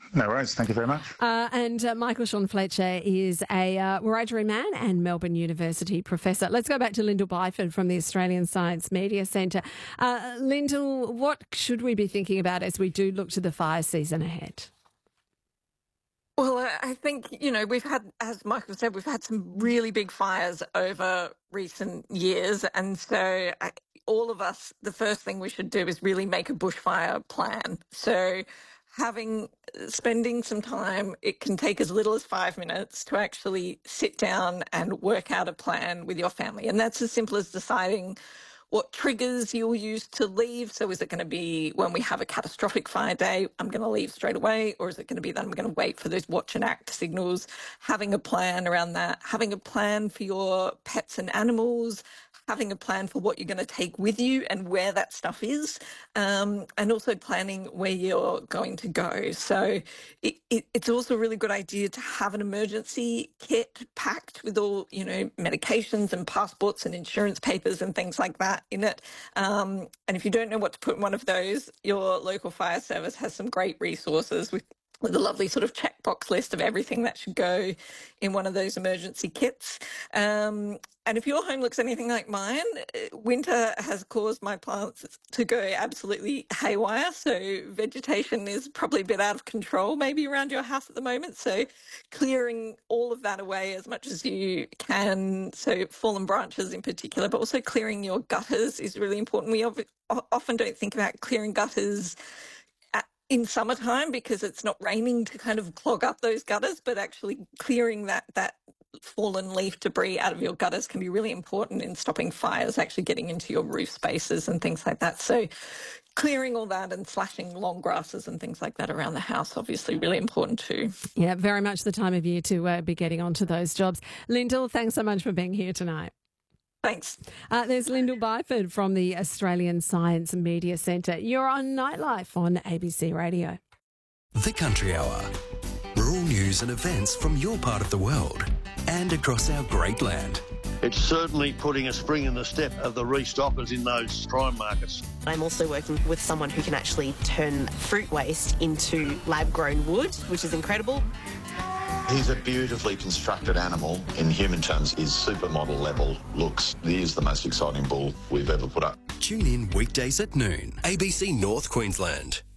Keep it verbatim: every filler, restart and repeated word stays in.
No worries. Thank you very much. Uh, and uh, Michael Sean Fletcher is a uh, Wiradjuri man and Melbourne University professor. Let's go back to Lyndall Byford from the Australian Science Media Centre. Uh, Lyndall, what should we be thinking about as we do look to the fire season ahead? Well, I think, you know, we've had, as Michael said, we've had some really big fires over recent years. And so I, all of us, the first thing we should do is really make a bushfire plan. So having, spending some time, it can take as little as five minutes to actually sit down and work out a plan with your family. And that's as simple as deciding what triggers you'll use to leave. So is it going to be when we have a catastrophic fire day, I'm going to leave straight away? Or is it going to be that I'm going to wait for those watch and act signals? Having a plan around that, having a plan for your pets and animals, having a plan for what you're going to take with you and where that stuff is, um, and also planning where you're going to go. So it, it, it's also a really good idea to have an emergency kit packed with all, you know, medications and passports and insurance papers and things like that in it. Um, and if you don't know what to put in one of those, your local fire service has some great resources with with a lovely sort of checkbox list of everything that should go in one of those emergency kits. Um, and if your home looks anything like mine, winter has caused my plants to go absolutely haywire. So vegetation is probably a bit out of control maybe around your house at the moment. So clearing all of that away as much as you can, so fallen branches in particular, but also clearing your gutters is really important. We often don't think about clearing gutters in summertime because it's not raining to kind of clog up those gutters, but actually clearing that that fallen leaf debris out of your gutters can be really important in stopping fires actually getting into your roof spaces and things like that. So clearing all that and slashing long grasses and things like that around the house, obviously really important too. Yeah, very much the time of year to uh, be getting onto those jobs. Lyndall, thanks so much for being here tonight. Thanks. Uh, there's Lyndall Byford from the Australian Science Media Centre. You're on Nightlife on A B C Radio. The Country Hour. Rural news and events from your part of the world and across our great land. It's certainly putting a spring in the step of the restockers in those prime markets. I'm also working with someone who can actually turn fruit waste into lab-grown wood, which is incredible. He's a beautifully constructed animal. In human terms, his supermodel level looks. He is the most exciting bull we've ever put up. Tune in weekdays at noon. A B C North Queensland.